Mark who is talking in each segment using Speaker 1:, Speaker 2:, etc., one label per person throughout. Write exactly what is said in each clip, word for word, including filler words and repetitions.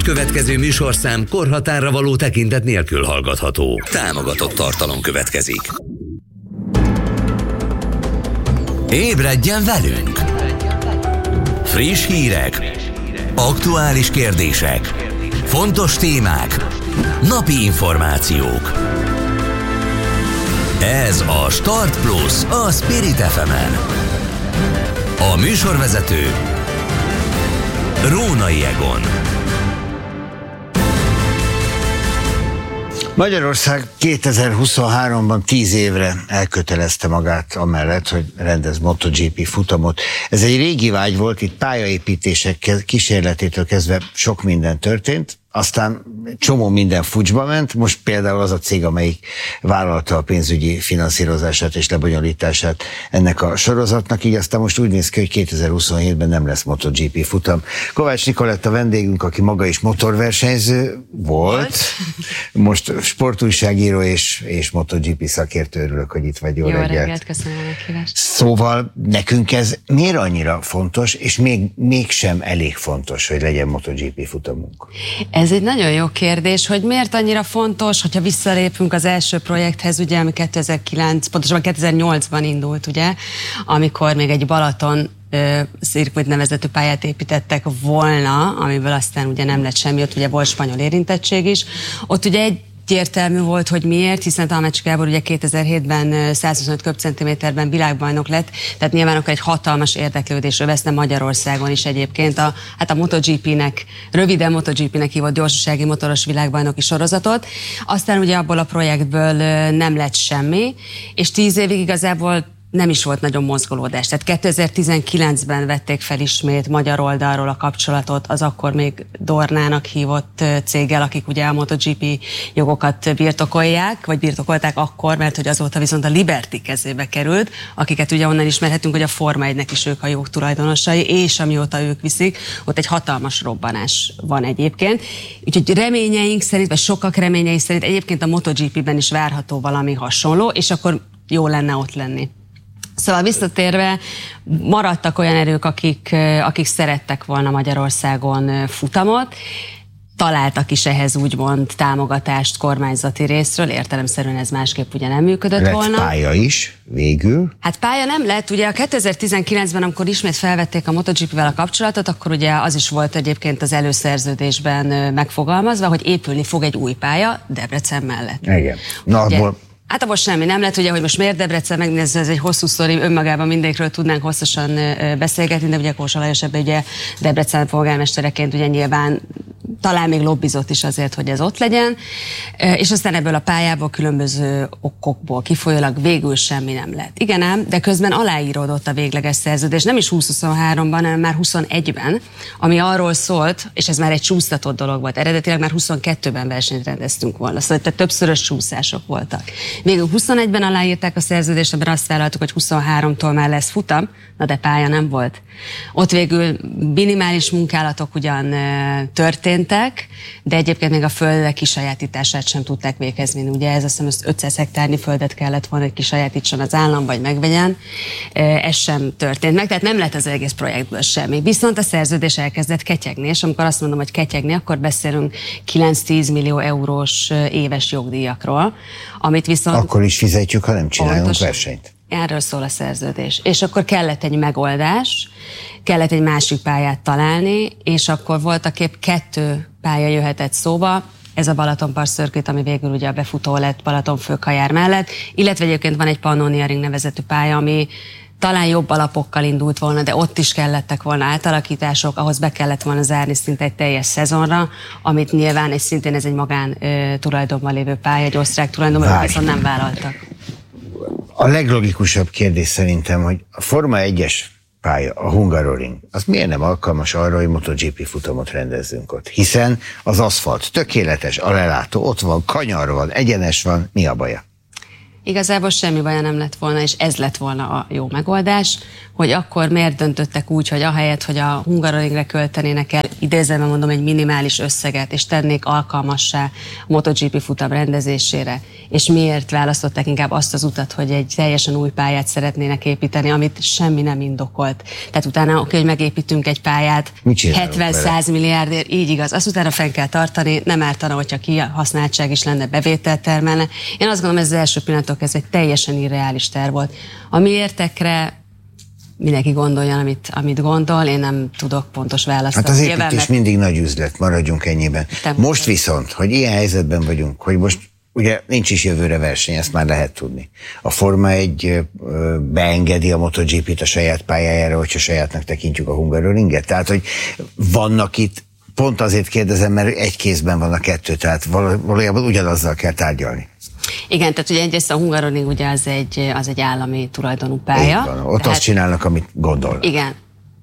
Speaker 1: most következő műsorszám korhatárra való tekintet nélkül hallgatható. Támogatott tartalom következik. Ébredjen velünk! Friss hírek, aktuális kérdések, fontos témák, napi információk. Ez a Start Plus a Spirit ef emen. A műsorvezető Rónai Egon.
Speaker 2: Magyarország kétezer-huszonháromban tíz évre elkötelezte magát amellett, hogy rendez MotoGP futamot. Ez egy régi vágy volt, itt pályaépítések kísérletétől kezdve sok minden történt, aztán csomó minden fucsba ment, most például az a cég, amelyik vállalta a pénzügyi finanszírozását és lebonyolítását ennek a sorozatnak, így aztán most úgy néz ki, hogy kétezer-huszonhétben nem lesz MotoGP futam. Kovács Nikolett a vendégünk, aki maga is motorversenyző volt, volt. Most sportújságíró és, és MotoGP szakértő, örülök, hogy itt vagy. Jó,
Speaker 3: Jó
Speaker 2: reggelt.
Speaker 3: reggelt, köszönöm a meghívást.
Speaker 2: Szóval nekünk ez miért annyira fontos, és még, mégsem elég fontos, hogy legyen MotoGP futamunk?
Speaker 3: Ez egy nagyon jó kérdés, hogy miért annyira fontos, hogyha visszalépünk az első projekthez, ugye, ami kétezer-kilenc, pontosabban kétezer-nyolcban indult, ugye, amikor még egy Balaton circuit nevezetű pályát építettek volna, amiből aztán ugye nem lett semmi, ott ugye volt spanyol érintettség is. Ott ugye egy egyértelmű volt, hogy miért, hiszen Talmácsi Gábor ugye kétezer-hétben százhuszonöt köbcentiméterben világbajnok lett, tehát nyilván akkor egy hatalmas érdeklődésről veszne Magyarországon is egyébként a, hát a MotoGP-nek, röviden MotoGP-nek hívott gyorsasági motoros világbajnoki sorozatot. Aztán ugye abból a projektből nem lett semmi, és tíz évig igazából nem is volt nagyon mozgolódás. Tehát kétezer-tizenkilencben vették fel ismét magyar oldalról a kapcsolatot az akkor még Dornának hívott céggel, akik ugye a MotoGP jogokat birtokolják, vagy birtokolták akkor, mert hogy azóta viszont a Liberty kezébe került, akiket ugye onnan ismerhetünk, hogy a Forma egynek is ők a jog tulajdonosai, és amióta ők viszik, ott egy hatalmas robbanás van egyébként. Úgyhogy reményeink szerint, vagy sokak reményei szerint egyébként a MotoGP-ben is várható valami hasonló, és akkor jó lenne ott lenni. Szóval visszatérve, maradtak olyan erők, akik, akik szerettek volna Magyarországon futamot, találtak is ehhez úgymond támogatást kormányzati részről, értelemszerűen ez másképp ugye nem működött
Speaker 2: lett
Speaker 3: volna.
Speaker 2: Pálya is, végül?
Speaker 3: Hát pálya nem lett, ugye a kétezer-tizenkilencben, amikor ismét felvették a MotoGP-vel a kapcsolatot, akkor ugye az is volt egyébként az előszerződésben megfogalmazva, hogy épülni fog egy új pálya Debrecen mellett.
Speaker 2: Igen. Na,
Speaker 3: ugye,
Speaker 2: abból...
Speaker 3: Hát abban semmi nem lett, ugye, hogy most miért Debrecen, megnézve, ez egy hosszú sztori, önmagában mindegyikről tudnánk hosszasan beszélgetni, de ugye Kósa Lajos ebben ugye Debrecen polgármestereként ugye nyilván talán még lobbizott is azért, hogy ez ott legyen, és aztán ebből a pályából különböző okokból kifolyólag végül semmi nem lett. Igen ám, de közben aláíródott a végleges szerződés, nem is húsz-huszonháromban, hanem már huszonegyben, ami arról szólt, és ez már egy csúsztatott dolog volt, eredetileg már huszonkettőben versenyt rendeztünk volna, szóval tehát többszörös csúszások voltak. Végül huszonegyben aláírták a szerződést, amiben azt vállaltuk, hogy huszonháromtól már lesz futam, na de pálya nem volt. Ott végül minimális munkálatok ugyan történtek, de egyébként még a földek kisajátítását sem tudták végezni. Ugye ez azt hiszem ötszáz hektárnyi földet kellett volna, hogy kisajátítson az állam, vagy megvegyen. Ez sem történt meg, tehát nem lett az egész projektből semmi. Viszont a szerződés elkezdett ketyegni, és amikor azt mondom, hogy ketyegni, akkor beszélünk kilenc-tíz millió eurós éves jogdíjakról, amit viszont...
Speaker 2: Akkor is fizetjük, ha nem csinálunk
Speaker 3: pontosan
Speaker 2: versenyt.
Speaker 3: Erről szól a szerződés. És akkor kellett egy megoldás, kellett egy másik pályát találni, és akkor voltak épp kettő pálya jöhetett szóba, ez a Balatonpart Circuit, ami végül ugye a befutó lett Balatonfőkajár mellett, illetve egyébként van egy Pannonia Ring nevezetű pálya, ami talán jobb alapokkal indult volna, de ott is kellettek volna átalakítások, ahhoz be kellett volna zárni szinte egy teljes szezonra, amit nyilván egy szintén ez egy magán ö, tulajdonban lévő pálya, egy osztrák tulajdonban, viszont nem vállaltak.
Speaker 2: A leglogikusabb kérdés szerintem, hogy a Forma egyes pálya, a Hungaroring, az miért nem alkalmas arra, hogy MotoGP futamot rendezzünk ott? Hiszen az aszfalt tökéletes, a lelátó ott van, kanyar van, egyenes van, mi a baja?
Speaker 3: Igazából semmi baja nem lett volna, és ez lett volna a jó megoldás, hogy akkor miért döntöttek úgy, hogy ahelyett, hogy a Hungaroringre költenének el, idézőben mondom, egy minimális összeget, és tennék alkalmassá a MotoGP futam rendezésére, és miért választották inkább azt az utat, hogy egy teljesen új pályát szeretnének építeni, amit semmi nem indokolt. Tehát utána, oké, hogy megépítünk egy pályát hetven-száz milliárdért, így igaz, azt utána fenn kell tartani, nem ártana, hogyha kihasználtság is lenne, bevételt termelne. Én azt gondolom, ez az első pillanattól kezdve egy teljesen irreális terv volt. A mi értekre mindenki gondoljon, amit, amit gondol, én nem tudok pontos választ.
Speaker 2: Hát az építés meg... mindig nagy üzlet, maradjunk ennyiben. Te most viszont, hogy ilyen helyzetben vagyunk, hogy most ugye nincs is jövőre verseny, ezt már lehet tudni. A Forma egy beengedi a MotoGP-t a saját pályájára, hogyha sajátnak tekintjük a Hungaroringet. Tehát, hogy vannak itt, pont azért kérdezem, mert egy kézben van a kettő, tehát valójában ugyanazzal kell tárgyalni.
Speaker 3: Igen, tehát ugye egyrészt a Hungaroring ugye az egy, az egy állami tulajdonú pálya.
Speaker 2: Van, ott
Speaker 3: tehát,
Speaker 2: azt csinálnak, amit gondolnak.
Speaker 3: Igen.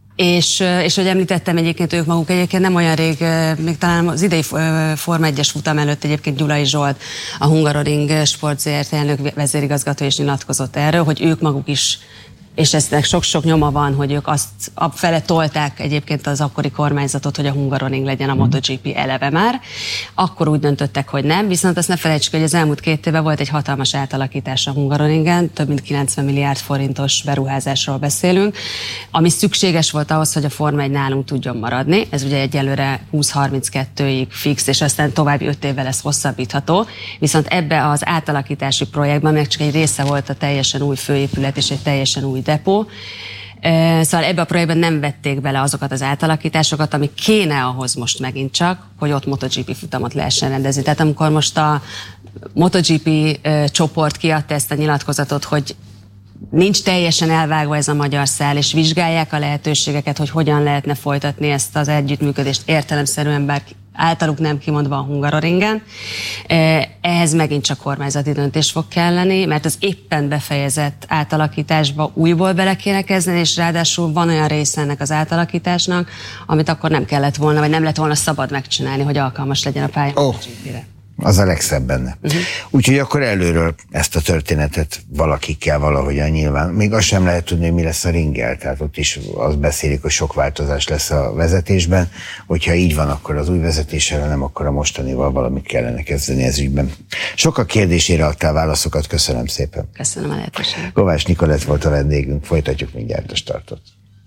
Speaker 3: És, és hogy említettem egyébként, ők maguk egyébként nem olyan rég, még talán az idei Forma egyes futam előtt egyébként Gyulai Zsolt, a Hungaroring Sport zé er té elnök vezérigazgató is nyilatkozott erről, hogy ők maguk is, és eznek sok-sok nyoma van, hogy ők azt fele tolták egyébként az akkori kormányzatot, hogy a Hungaroring legyen a MotoGP eleve már. Akkor úgy döntöttek, hogy nem, viszont azt ne felejtsük, hogy az elmúlt két évben volt egy hatalmas átalakítás a Hungaroringen, több mint kilencven milliárd forintos beruházásról beszélünk, ami szükséges volt ahhoz, hogy a Forma egy nálunk tudjon maradni. Ez ugye egyelőre húsz-harminckettőig fix, és aztán további öt évvel lesz hosszabbítható. Viszont ebbe az átalakítási projektben meg csak egy része volt a teljesen új főépület és egy teljesen új depó. Szóval ebbe a projektben nem vették bele azokat az átalakításokat, ami kéne ahhoz most megint csak, hogy ott MotoGP futamot lehessen rendezni. Tehát amikor most a MotoGP csoport kiadta ezt a nyilatkozatot, hogy nincs teljesen elvágva ez a magyar szál, és vizsgálják a lehetőségeket, hogy hogyan lehetne folytatni ezt az együttműködést értelemszerűen, bár általuk nem kimondva a Hungaroringen. Ehhez megint csak kormányzati döntés fog kelleni, mert az éppen befejezett átalakításba újból bele kéne kezdeni, és ráadásul van olyan része ennek az átalakításnak, amit akkor nem kellett volna, vagy nem lett volna szabad megcsinálni, hogy alkalmas legyen a pálya
Speaker 2: oh.
Speaker 3: MotoGP-re.
Speaker 2: Az a legszebb benne. Uh-huh. Úgyhogy akkor előről ezt a történetet valakikkel valahogyan nyilván. Még azt sem lehet tudni, hogy mi lesz a ringgel. Tehát ott is azt beszélik, hogy sok változás lesz a vezetésben. Hogyha így van, akkor az új vezetéssel, nem akkor a mostanival valamit kellene kezdeni ez ügyben. Sok a kérdésére adtál válaszokat. Köszönöm szépen.
Speaker 3: Köszönöm a lehetőséget.
Speaker 2: Kovács Nikolett volt a vendégünk. Folytatjuk mindjárt a startot.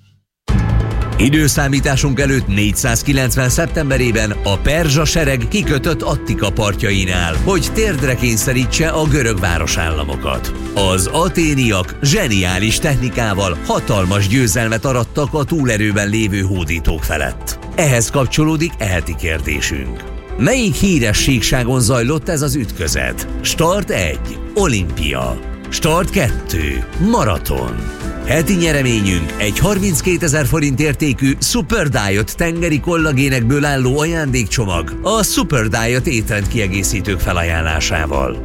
Speaker 1: Időszámításunk előtt négyszázkilencven szeptemberében a perzsa sereg kikötött Attika partjainál, hogy térdre kényszerítse a görög városállamokat. Az aténiak zseniális technikával hatalmas győzelmet arattak a túlerőben lévő hódítók felett. Ehhez kapcsolódik eheti kérdésünk. Melyik híres síkságon zajlott ez az ütközet? Start egy. Olimpia. Start kettő. Maraton. Heti nyereményünk egy harminckétezer forint értékű Super Diet tengeri kollagénekből álló ajándékcsomag a Super Diet étrend kiegészítők felajánlásával.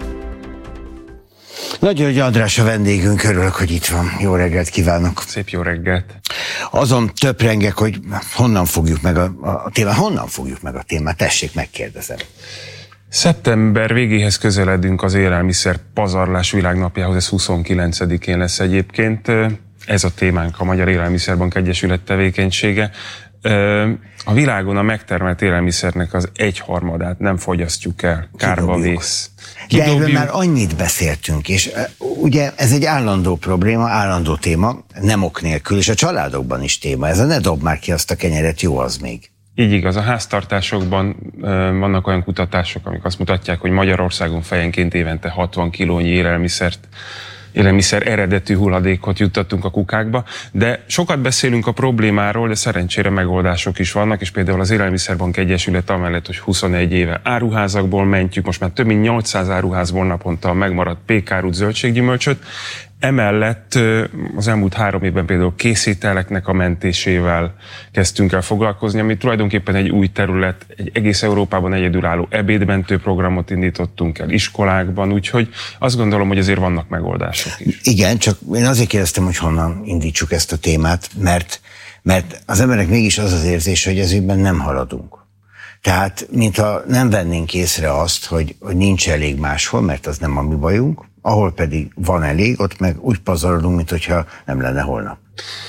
Speaker 2: Nagy András a vendégünk, örülök, hogy itt van. Jó reggelt kívánok!
Speaker 4: Szép jó reggelt!
Speaker 2: Azon töprengek, hogy honnan fogjuk meg a, a témát. Honnan fogjuk meg a témát? Tessék, megkérdezem.
Speaker 4: Szeptember végéhez közeledünk az élelmiszer pazarlás világnapjához, ez huszonkilencedikén lesz egyébként. Ez a témánk, a Magyar Élelmiszerbank Egyesület tevékenysége. A világon a megtermelt élelmiszernek az egyharmadát nem fogyasztjuk el, kárba vész.
Speaker 2: De erről már annyit beszéltünk, és ugye ez egy állandó probléma, állandó téma, nem ok nélkül, és a családokban is téma. Ez a ne dob már ki azt a kenyeret, jó az még.
Speaker 4: Így igaz, a háztartásokban uh, vannak olyan kutatások, amik azt mutatják, hogy Magyarországon fejenként évente hatvan kilónyi élelmiszert, élelmiszer eredetű hulladékot juttattunk a kukákba, de sokat beszélünk a problémáról, de szerencsére megoldások is vannak, és például az Élelmiszerbank Egyesület amellett, hogy huszonegy éve áruházakból mentjük, most már több mint nyolcszáz áruházból naponta megmaradt pékárút, zöldséggyümölcsöt. Emellett az elmúlt három évben például készételeknek a mentésével kezdtünk el foglalkozni, ami tulajdonképpen egy új terület, egy egész Európában egyedülálló ebédmentő programot indítottunk el iskolákban, úgyhogy azt gondolom, hogy azért vannak megoldások is.
Speaker 2: Igen, csak én azért kérdeztem, hogy honnan indítsuk ezt a témát, mert, mert az emberek mégis az az érzés, hogy ez ügyben nem haladunk. Tehát, mintha nem vennénk észre azt, hogy, hogy nincs elég máshol, mert az nem a mi bajunk, ahol pedig van elég, ott meg úgy pazarolunk, mint hogyha nem lenne holnap.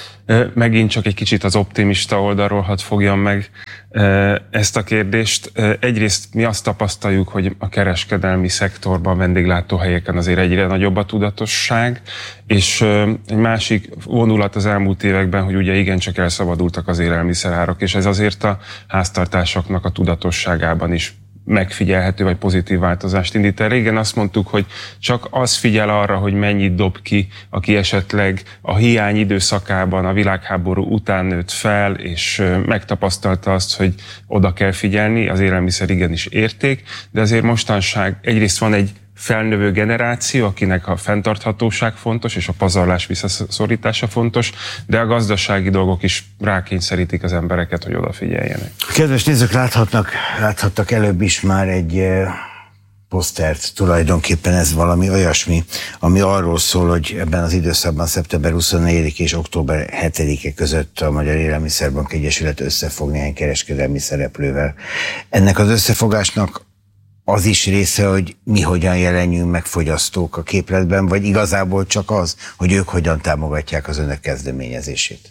Speaker 4: Megint csak egy kicsit az optimista oldalról hadd fogjam meg ezt a kérdést. Egyrészt mi azt tapasztaljuk, hogy a kereskedelmi szektorban, vendéglátóhelyeken azért egyre nagyobb a tudatosság, és egy másik vonulat az elmúlt években, hogy ugye igencsak elszabadultak az élelmiszerárak, és ez azért a háztartásoknak a tudatosságában is megfigyelhető, vagy pozitív változást indít el. Régen azt mondtuk, hogy csak az figyel arra, hogy mennyit dob ki, aki esetleg a hiány időszakában, a világháború után nőtt fel, és megtapasztalta azt, hogy oda kell figyelni, az élelmiszer igenis érték, de azért mostanság egyrészt van egy felnövő generáció, akinek a fenntarthatóság fontos, és a pazarlás visszaszorítása fontos, de a gazdasági dolgok is rákényszerítik az embereket, hogy odafigyeljenek.
Speaker 2: Kedves nézők, láthatnak, láthattak előbb is már egy eh, posztert, tulajdonképpen ez valami olyasmi, ami arról szól, hogy ebben az időszakban szeptember huszonnegyedike és október hetedike között a Magyar Élelmiszerbank Egyesület összefog néhány kereskedelmi szereplővel. Ennek az összefogásnak az is része, hogy mi hogyan jelenjünk meg fogyasztók a képletben, vagy igazából csak az, hogy ők hogyan támogatják az önök kezdeményezését?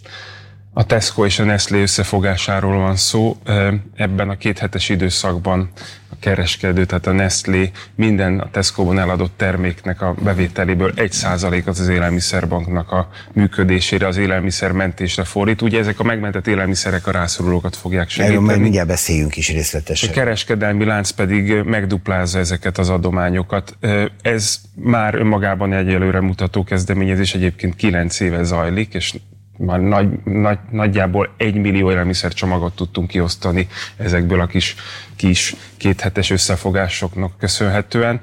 Speaker 4: A Tesco és a Nestlé összefogásáról van szó. Ebben a kéthetes időszakban a kereskedő, tehát a Nestlé minden a Tesco-ban eladott terméknek a bevételéből egy százalék az az élelmiszerbanknak a működésére, az élelmiszermentésre fordít. Ugye ezek a megmentett élelmiszerek a rászorulókat fogják segíteni.
Speaker 2: Erről majd mindjárt beszéljünk is részletesen.
Speaker 4: A kereskedelmi lánc pedig megduplázza ezeket az adományokat. Ez már önmagában egy előre mutató kezdeményezés, egyébként kilenc éve zajlik, és már nagy, nagy, nagyjából egy millió élelmiszercsomagot tudtunk kiosztani ezekből a kis, kis kéthetes összefogásoknak köszönhetően,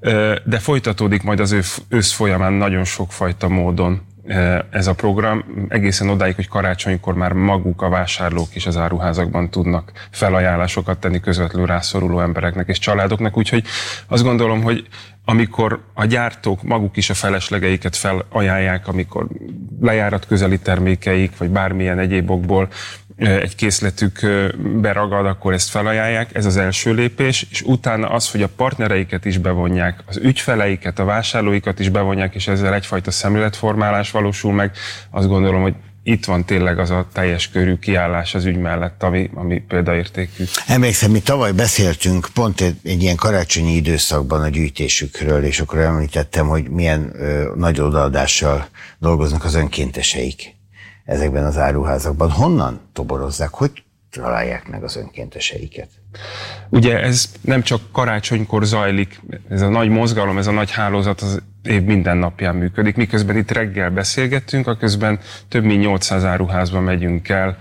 Speaker 4: de folytatódik majd az ősz folyamán nagyon sokfajta módon ez a program, egészen odáig, hogy karácsonykor már maguk a vásárlók is az áruházakban tudnak felajánlásokat tenni közvetlenül rászoruló embereknek és családoknak, úgyhogy azt gondolom, hogy amikor a gyártók maguk is a feleslegeiket felajánlják, amikor lejárat közeli termékeik, vagy bármilyen egyéb okból egy készletük beragad, akkor ezt felajánlják, ez az első lépés, és utána az, hogy a partnereiket is bevonják, az ügyfeleiket, a vásárlóikat is bevonják, és ezzel egyfajta szemléletformálás valósul meg, azt gondolom, hogy itt van tényleg az a teljes körű kiállás az ügy mellett, ami, ami példaértékű.
Speaker 2: Emlékszem, mi tavaly beszéltünk pont egy, egy ilyen karácsonyi időszakban a gyűjtésükről, és akkor említettem, hogy milyen ö, nagy odaadással dolgoznak az önkénteseik ezekben az áruházakban. Honnan toborozzák? Hogy találják meg az önkénteseiket?
Speaker 4: Ugye ez nem csak karácsonykor zajlik, ez a nagy mozgalom, ez a nagy hálózat az év minden napján működik. Miközben itt reggel beszélgettünk, aközben több mint nyolcszáz áruházba megyünk el,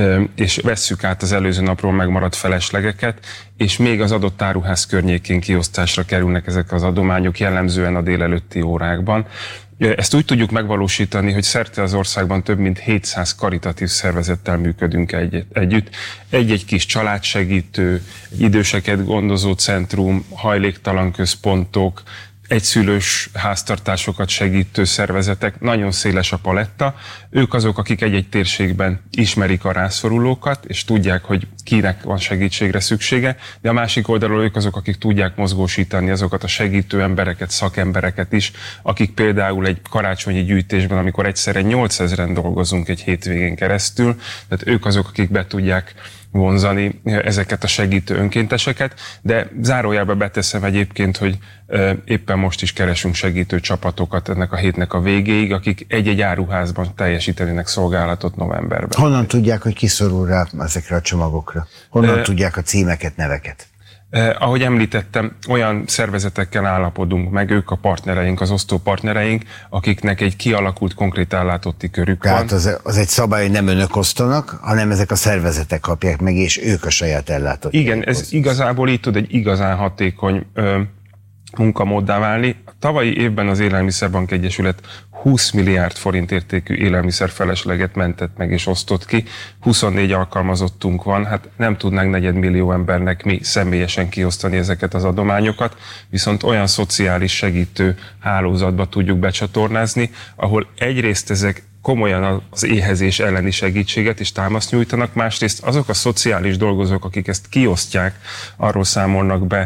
Speaker 4: és vesszük át az előző napról megmaradt feleslegeket, és még az adott áruház környékén kiosztásra kerülnek ezek az adományok, jellemzően a délelőtti órákban. Ezt úgy tudjuk megvalósítani, hogy szerte az országban több mint hétszáz karitatív szervezettel működünk egy, együtt. Egy-egy kis családsegítő, időseket gondozó centrum, hajléktalan központok, egyszülős háztartásokat segítő szervezetek, nagyon széles a paletta. Ők azok, akik egy-egy térségben ismerik a rászorulókat, és tudják, hogy kinek van segítségre szüksége, de a másik oldalról ők azok, akik tudják mozgósítani azokat a segítő embereket, szakembereket is, akik például egy karácsonyi gyűjtésben, amikor egyszerre nyolcezren dolgozunk egy hétvégén keresztül, tehát ők azok, akik be tudják vonzani ezeket a segítő önkénteseket, de zárójelbe beteszem egyébként, hogy éppen most is keresünk segítő csapatokat ennek a hétnek a végéig, akik egy-egy áruházban teljesítenének szolgálatot novemberben.
Speaker 2: Honnan tudják, hogy kiszorul rá ezekre a csomagokra? Honnan uh, tudják a címeket, neveket?
Speaker 4: Eh, ahogy említettem, olyan szervezetekkel állapodunk meg, ők a partnereink, az osztó partnereink, akiknek egy kialakult konkrét ellátotti körük
Speaker 2: Tehát
Speaker 4: van.
Speaker 2: Tehát az, az egy szabály, hogy nem önök osztanak, hanem ezek a szervezetek kapják meg, és ők a saját ellátotti.
Speaker 4: Igen, ez osztanak. Igazából így tud egy igazán hatékony ö, munkamóddá válni. A tavalyi évben az Élelmiszerbank Egyesület húsz milliárd forint értékű élelmiszerfelesleget mentett meg és osztott ki. huszonnégy alkalmazottunk van, hát nem tudnánk negyedmillió embernek mi személyesen kiosztani ezeket az adományokat, viszont olyan szociális segítő hálózatba tudjuk becsatornázni, ahol egyrészt ezek komolyan az éhezés elleni segítséget is támaszt nyújtanak, másrészt azok a szociális dolgozók, akik ezt kiosztják, arról számolnak be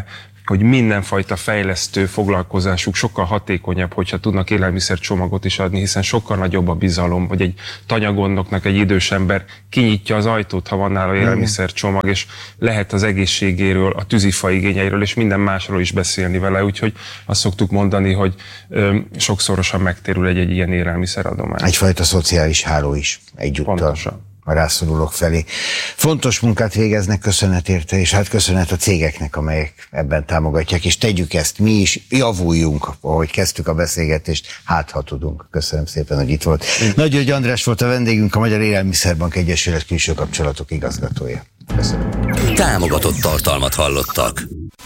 Speaker 4: hogy mindenfajta fejlesztő foglalkozásuk sokkal hatékonyabb, hogyha tudnak élelmiszercsomagot is adni, hiszen sokkal nagyobb a bizalom, hogy egy tanyagondnoknak egy idős ember kinyitja az ajtót, ha van nála élelmiszercsomag, és lehet az egészségéről, a tűzifa igényeiről, és minden másról is beszélni vele, úgyhogy azt szoktuk mondani, hogy ö, sokszorosan megtérül egy, egy ilyen élelmiszeradomány.
Speaker 2: Egyfajta szociális háló is egyúttal.
Speaker 4: Pontosan.
Speaker 2: A rászorulók felé. Fontos munkát végeznek, köszönet érte, és hát köszönet a cégeknek, amelyek ebben támogatják, és tegyük ezt mi is, javuljunk, ahogy kezdtük a beszélgetést, hát ha tudunk. Köszönöm szépen, hogy itt volt. Mm. Nagy György András volt a vendégünk, a Magyar Élelmiszerbank Egyesület külső kapcsolatok igazgatója. Köszönöm.
Speaker 1: Támogatott tartalmat hallottak.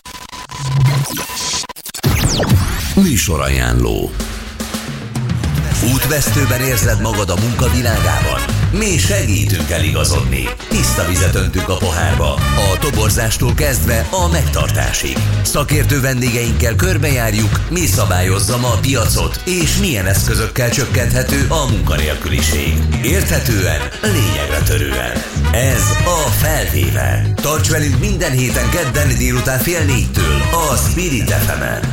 Speaker 1: Műsorajánló. Útvesztőben érzed magad a munkavilágában? Mi segítünk eligazodni. Tiszta vizet öntünk a pohárba. A toborzástól kezdve a megtartásig. Szakértő vendégeinkkel körbejárjuk, mi szabályozza ma a piacot, és milyen eszközökkel csökkenthető a munkanélküliség. Érthetően, lényegre törően. Ez a Felvéve. Tarts velünk minden héten kedden délután fél négytől a Spirit ef emen.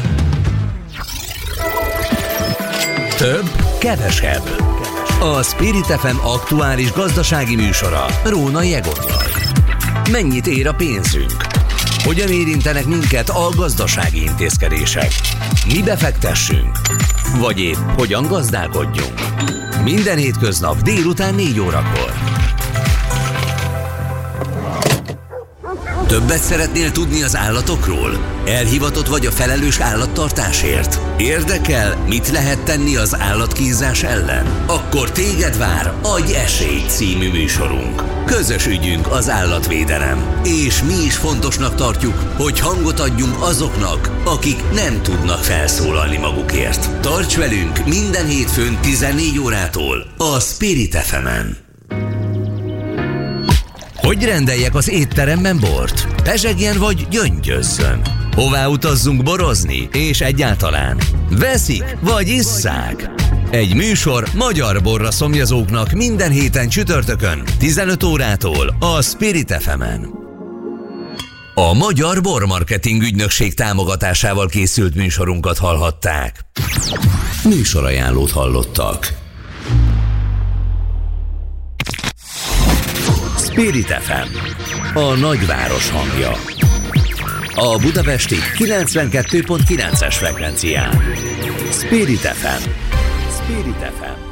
Speaker 1: Több, kevesebb. A Spirit ef em aktuális gazdasági műsora Rónai Egonnal. Mennyit ér a pénzünk? Hogyan érintenek minket a gazdasági intézkedések? Mi befektessünk? Vagy épp hogyan gazdálkodjunk? Minden hétköznap délután négy órakor. Többet szeretnél tudni az állatokról? Elhivatott vagy a felelős állattartásért? Érdekel, mit lehet tenni az állatkínzás ellen? Akkor téged vár Adj esélyt című műsorunk. Közös ügyünk az állatvédelem. És mi is fontosnak tartjuk, hogy hangot adjunk azoknak, akik nem tudnak felszólalni magukért. Tarts velünk minden hétfőn tizennégy órától a Spirit ef emen. Hogy rendeljek az étteremben bort? Pezsegjen vagy gyöngyözzön? Hová utazzunk borozni? És egyáltalán veszik vagy isszák? Egy műsor magyar borra szomjazóknak minden héten csütörtökön tizenöt órától a Spirit ef emen. A Magyar Bormarketing Ügynökség támogatásával készült műsorunkat hallhatták. Műsorajánlót hallottak. Spirit ef em, a nagyváros hangja. A budapesti kilencvenkettő pont kilences frekvencián. Spirit ef em. Spirit ef em.